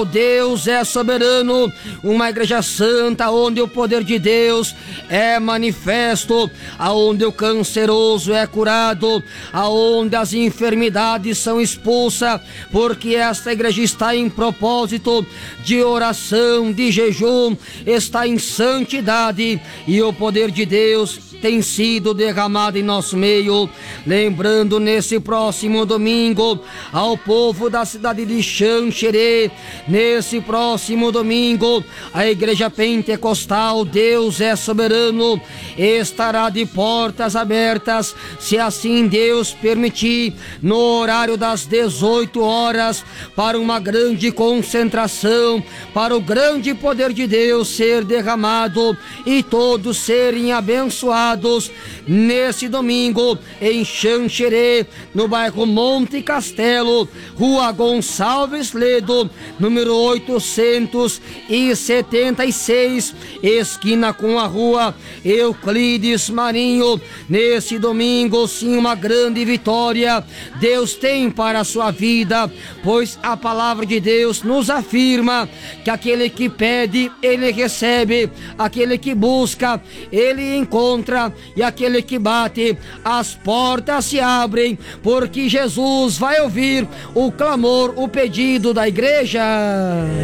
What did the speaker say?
Deus é soberano, uma igreja santa onde o poder de Deus é manifesto, aonde o canceroso é curado, aonde as enfermidades são expulsas, porque esta igreja está em propósito de oração, de jejum, está em santidade e o poder de Deus tem sido derramado em nosso meio. Lembrando nesse próximo domingo ao povo da cidade de Xanxerê, nesse próximo domingo a igreja pentecostal Deus é soberano estará de portas abertas, se assim Deus permitir, no horário das 18 horas, para uma grande concentração, para o grande poder de Deus ser derramado e todos serem abençoados nesse domingo em Xanxerê, no bairro Monte Castelo, Rua Gonçalves Ledo, número 876, esquina com a Rua Euclides Marinho. Nesse domingo, sim, uma grande vitória Deus tem para a sua vida, pois a palavra de Deus nos afirma que aquele que pede, ele recebe, aquele que busca, ele encontra, e aquele que bate, as portas se abrem, porque Jesus vai ouvir o clamor, o pedido da igreja.